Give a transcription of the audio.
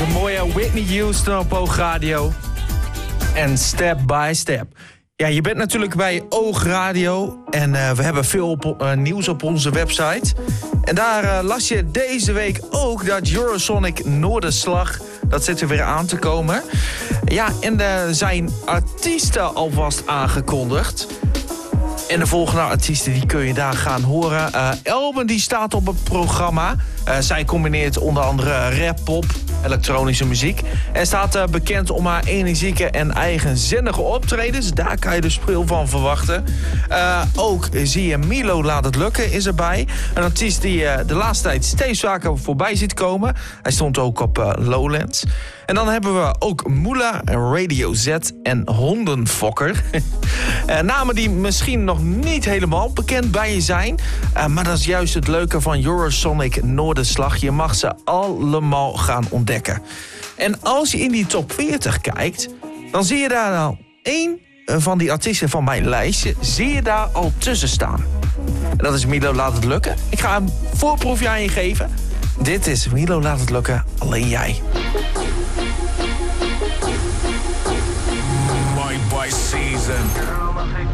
De mooie Whitney Houston op Oogradio. En Step by Step. Ja, je bent natuurlijk bij Oogradio. En we hebben veel nieuws op onze website. En daar las je deze week ook dat Eurosonic Noorderslag... dat zit er weer aan te komen. Ja, en er zijn artiesten alvast aangekondigd. En de volgende artiesten die kun je daar gaan horen. Elben die staat op het programma. Zij combineert onder andere rap, pop, elektronische muziek. En staat bekend om haar energieke en eigenzinnige optredens. Daar kan je dus veel van verwachten. Ook zie je Milo Laat Het Lukken is erbij. Een artiest die de laatste tijd steeds vaker voorbij ziet komen. Hij stond ook op Lowlands. En dan hebben we ook Moela, Radio Z en Hondenfokker. Namen die misschien nog niet helemaal bekend bij je zijn. Maar dat is juist het leuke van Eurosonic Noorderslag. Je mag ze allemaal gaan ontdekken. En als je in die top 40 kijkt, dan zie je daar al één van die artiesten van mijn lijstje, zie je daar al tussen staan. En dat is Milo Laat Het Lukken. Ik ga een voorproefje aan je geven. Dit is Milo Laat Het Lukken, Alleen Jij. My boy season.